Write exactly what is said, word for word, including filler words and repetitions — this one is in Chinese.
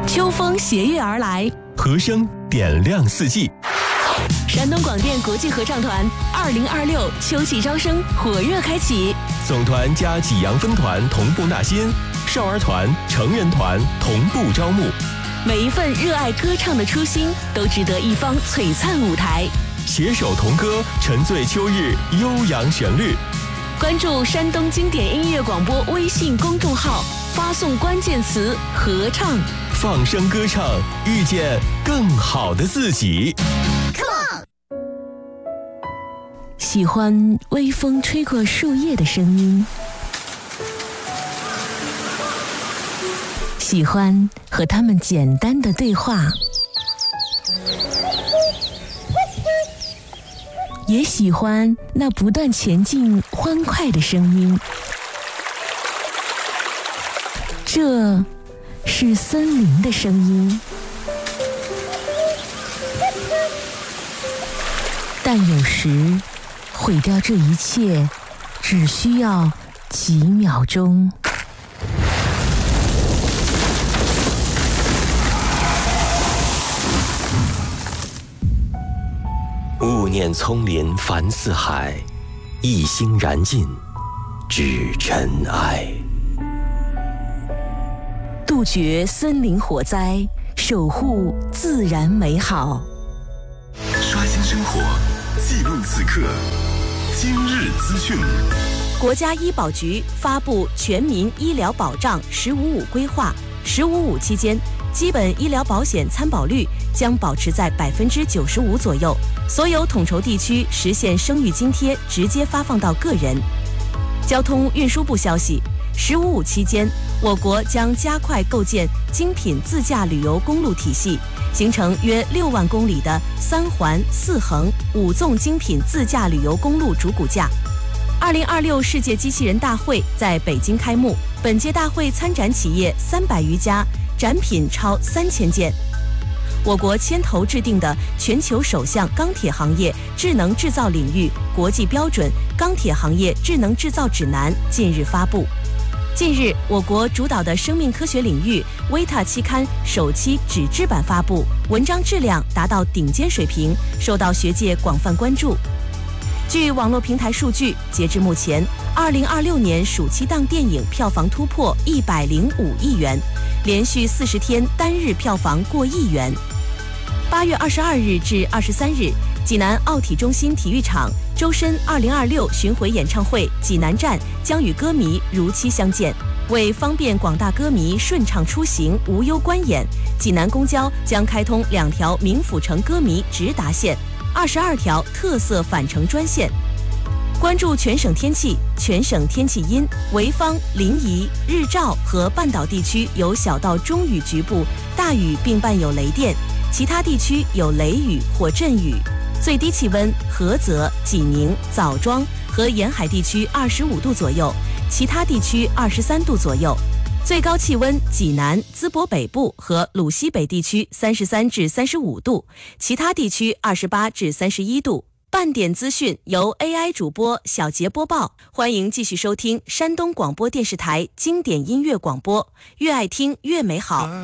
秋风携月而来， 和声点亮四季。 山东广电国际合唱团二零二六秋季招生火热开启， 总团加济阳分团同步纳新，少儿团、成人团同步招募。 每一份热爱歌唱的初心，都值得一方璀璨舞台。 携手同歌，沉醉秋日悠扬旋律。 关注山东经典音乐广播微信公众号，发送关键词“合唱”， 放声歌唱，遇见更好的自己。 喜欢微风吹过树叶的声音，喜欢和他们简单的对话，也喜欢那不断前进欢快的声音。这是森林的声音，但有时毁掉这一切只需要几秒钟。 勿念葱林繁似海，一心燃尽只尘埃。 杜绝森林火灾，守护自然美好。 刷新生活，记录此刻。今日资讯。 国家医保局发布全民医疗保障“十五五”规划，“十五五”期间，基本医疗保险参保率将保持在百分之九十五左右，所有统筹地区实现生育津贴直接发放到个人。交通运输部消息，“十五五”期间，我国将加快构建精品自驾旅游公路体系，形成约六万公里的三环、四横、五纵精品自驾旅游公路主骨架。二零二六世界机器人大会在北京开幕，本届大会参展企业三百余家，展品超三千件。我国牵头制定的全球首项钢铁行业智能制造领域国际标准《钢铁行业智能制造指南》近日发布。近日，我国主导的生命科学领域《维塔》期刊首期纸质版发布，文章质量达到顶尖水平，受到学界广泛关注。据网络平台数据，截至目前，二零二六年暑期档电影票房突破一百零五亿元，连续四十天单日票房过亿元。八月二十二日至二十三日，济南奥体中心体育场周深二零二六巡回演唱会济南站将与歌迷如期相见。为方便广大歌迷顺畅出行、无忧观演，济南公交将开通两条冥府城歌迷直达线，二十二条特色返程专线。关注全省天气，全省天气阴，潍坊、临沂、日照和半岛地区有小到中雨局部，大雨并伴有雷电，其他地区有雷雨或阵雨。最低气温，菏泽、济宁、枣庄和沿海地区二十五度左右，其他地区二十三度左右。最高气温，济南、淄博北部和鲁西北地区三十三至三十五度，其他地区二十八至三十一度。半点资讯由 A I 主播小杰播报，欢迎继续收听山东广播电视台经典音乐广播，越爱听越美好。